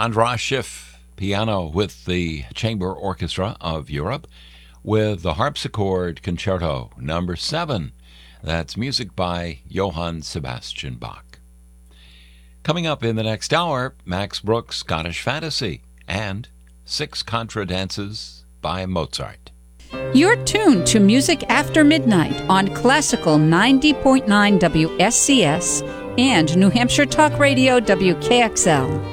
Andras Schiff, piano with the Chamber Orchestra of Europe, with the Harpsichord Concerto Number 7. That's music by Johann Sebastian Bach. Coming up in the next hour, Max Bruch's Scottish Fantasy and 6 Contra Dances by Mozart. You're tuned to Music After Midnight on Classical 90.9 WSCS and New Hampshire Talk Radio WKXL.